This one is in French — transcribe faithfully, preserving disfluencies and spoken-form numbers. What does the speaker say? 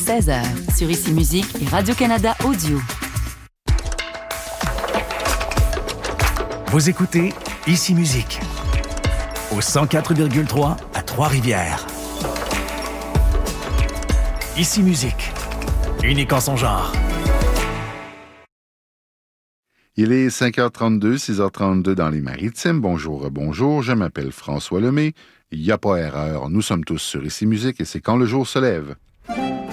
seize heures sur Ici Musique et Radio-Canada Audio. Vous écoutez Ici Musique au cent quatre virgule trois à Trois-Rivières. Ici Musique, unique en son genre. Il est cinq heures trente-deux, six heures trente-deux dans les Maritimes. Bonjour, bonjour, je m'appelle François Lemay. Il n'y a pas erreur, nous sommes tous sur Ici Musique et c'est quand le jour se lève.